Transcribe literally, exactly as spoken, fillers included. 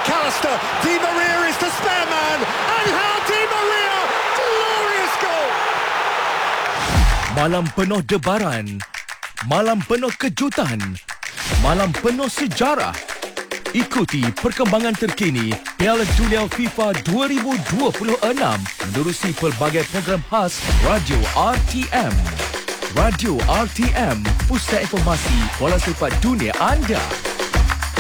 McAllister. Di Maria is the spare man. Angel Di Maria. Glorious goal. Malam penuh debaran, malam penuh kejutan, malam penuh sejarah. Ikuti perkembangan terkini Piala Dunia FIFA dua ribu dua puluh enam menerusi pelbagai program khas Radio R T M. Radio R T M, pusat informasi bola sepak dunia anda.